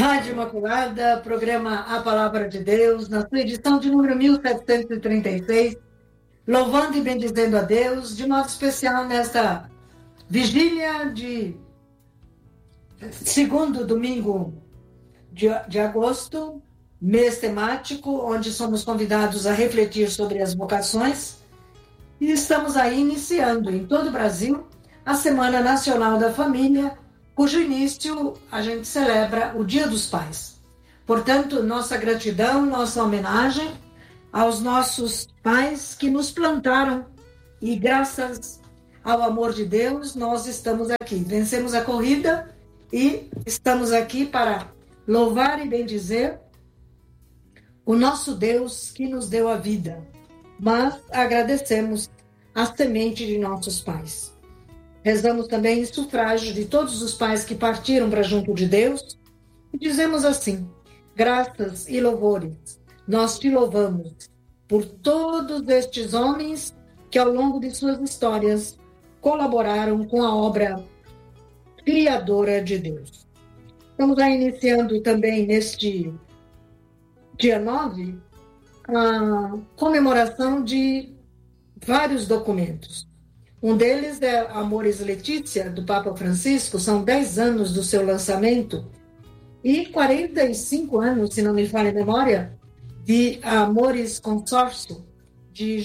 Rádio Imaculada, programa A Palavra de Deus, na sua edição de número 1736, louvando e bendizendo a Deus, de modo especial nesta vigília de segundo domingo de agosto, mês temático, onde somos convidados a refletir sobre as vocações, e estamos aí iniciando em todo o Brasil a Semana Nacional da Família, cujo início a gente celebra o Dia dos Pais. Portanto, nossa gratidão, nossa homenagem aos nossos pais que nos plantaram e graças ao amor de Deus nós estamos aqui. Vencemos a corrida e estamos aqui para louvar e bendizer o nosso Deus que nos deu a vida, mas agradecemos a semente de nossos pais. Rezamos também em sufrágio de todos os pais que partiram para junto de Deus e dizemos assim: graças e louvores, nós te louvamos por todos estes homens que ao longo de suas histórias colaboraram com a obra criadora de Deus. Estamos aí iniciando também neste dia 9 a comemoração de vários documentos. Um deles é Amoris Laetitia, do Papa Francisco, são 10 anos do seu lançamento e 45 anos, se não me falha a memória, de Amoris Consórcio, de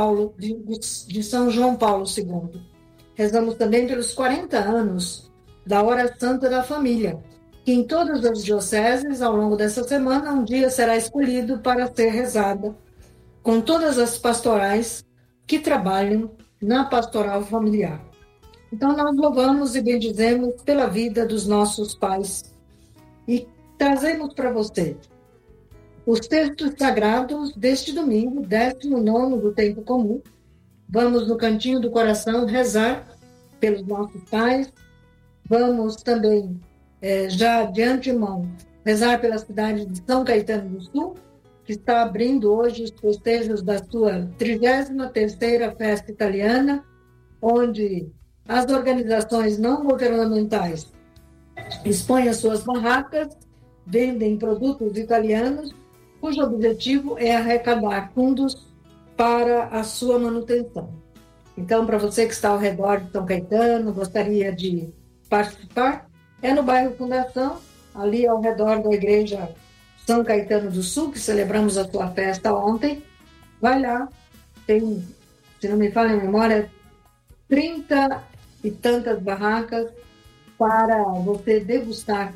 São João Paulo II. Rezamos também pelos 40 anos da Hora Santa da Família, que em todas as dioceses, ao longo dessa semana, um dia será escolhido para ser rezada, com todas as pastorais que trabalham na pastoral familiar. Então, nós louvamos e bendizemos pela vida dos nossos pais e trazemos para você os textos sagrados deste domingo, 19º do tempo comum. Vamos no cantinho do coração rezar pelos nossos pais. Vamos também, já de antemão, rezar pela cidade de São Caetano do Sul, que está abrindo hoje os festejos da sua 33ª festa italiana, onde as organizações não governamentais expõem as suas barracas, vendem produtos italianos, cujo objetivo é arrecadar fundos para a sua manutenção. Então, para você que está ao redor de São Caetano, gostaria de participar, é no bairro Fundação, ali ao redor da igreja São Caetano do Sul, que celebramos a sua festa ontem. Vai lá, tem, se não me falha a memória, 30 e tantas barracas para você degustar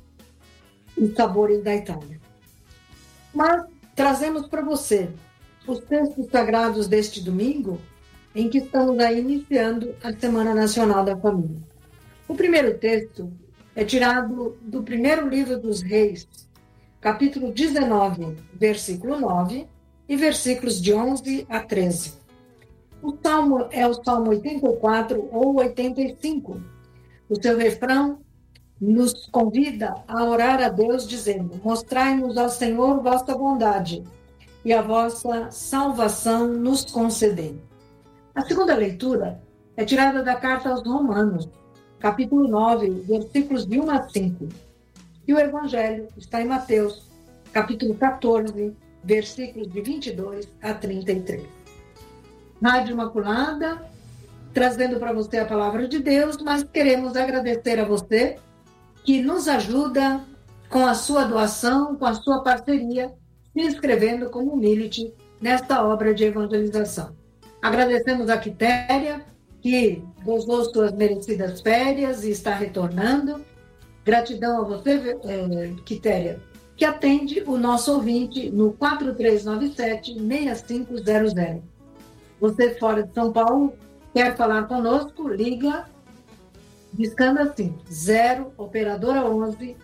os sabores da Itália. Mas trazemos para você os textos sagrados deste domingo, em que estamos aí iniciando a Semana Nacional da Família. O primeiro texto é tirado do primeiro livro dos Reis, capítulo 19, versículo 9 e versículos de 11 a 13. O salmo é o Salmo 84 ou 85. O seu refrão nos convida a orar a Deus dizendo: mostrai-nos ao Senhor vossa bondade e a vossa salvação nos concedei. A segunda leitura é tirada da carta aos Romanos, capítulo 9, versículos de 1 a 5. E o Evangelho está em Mateus, capítulo 14, versículos de 22 a 33. Rádio Imaculada, trazendo para você a palavra de Deus, mas queremos agradecer a você que nos ajuda com a sua doação, com a sua parceria, se inscrevendo como Milite nesta obra de evangelização. Agradecemos a Quitéria, que gozou suas merecidas férias e está retornando. Gratidão a você, Quitéria, que atende o nosso ouvinte no 4397-6500. Você fora de São Paulo, quer falar conosco, liga, discando assim, 0 operadora 11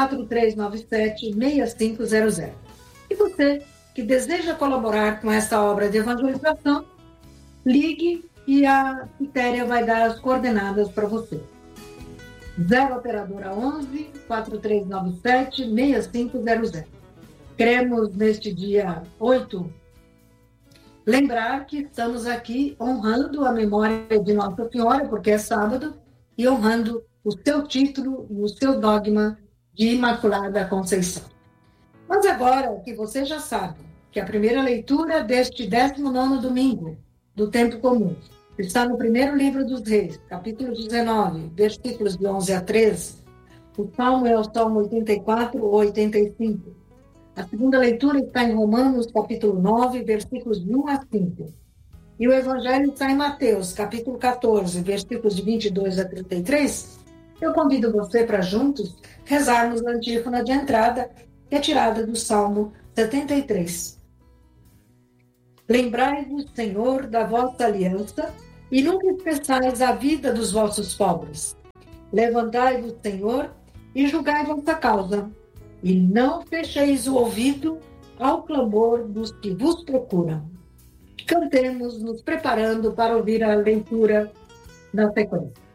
4397-6500. E você que deseja colaborar com essa obra de evangelização, ligue e a Quitéria vai dar as coordenadas para você. 0 operadora 11 4397-6500. Queremos, neste dia 8, lembrar que estamos aqui honrando a memória de Nossa Senhora, porque é sábado, e honrando o seu título e o seu dogma de Imaculada Conceição. Mas agora que você já sabe que a primeira leitura deste 19º domingo do Tempo Comum está no primeiro livro dos Reis, capítulo 19, versículos de 11 a 13, o Salmo é o Salmo 84 ou 85. A segunda leitura está em Romanos, capítulo 9, versículos de 1 a 5. E o Evangelho está em Mateus, capítulo 14, versículos de 22 a 33. Eu convido você para juntos rezarmos a antífona de entrada, que é tirada do Salmo 73. Lembrai-vos, Senhor, da vossa aliança, e nunca esqueçais a vida dos vossos pobres. Levantai-vos, Senhor, e julgai vossa causa, e não fecheis o ouvido ao clamor dos que vos procuram. Cantemos, nos preparando para ouvir a leitura na sequência.